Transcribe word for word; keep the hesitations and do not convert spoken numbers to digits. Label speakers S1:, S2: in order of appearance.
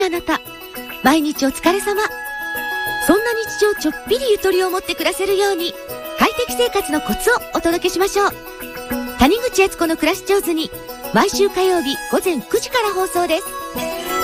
S1: あなた、毎日お疲れ様。そんな日常ちょっぴりゆとりを持って暮らせるように、快適生活のコツをお届けしましょう。谷口悦子の暮らし上手に、毎週火曜日午前くじから放送です。